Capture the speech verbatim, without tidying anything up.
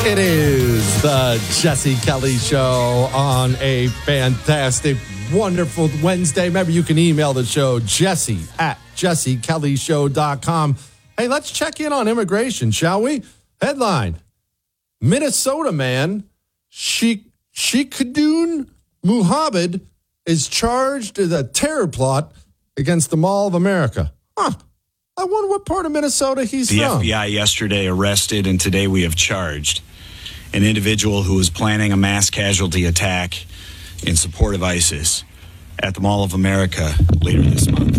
It is the Jesse Kelly Show on a fantastic, wonderful Wednesday. Remember, you can email the show, Jesse at jesse kelly show dot com. Hey, let's check in on immigration, shall we? Headline, Minnesota man Sheikh Sheikhadoon Muhammad is charged with a terror plot against the Mall of America. Huh. I wonder what part of Minnesota he's the from. The F B I yesterday arrested, and today we have charged an individual who was planning a mass casualty attack in support of ISIS at the Mall of America later this month.